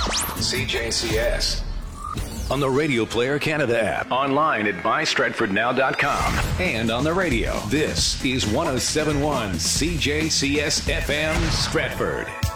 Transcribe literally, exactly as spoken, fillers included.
C J C S. On the Radio Player Canada app, online at buy stratford now dot com, and on the radio. This is one oh seven point one C J C S F M Stratford.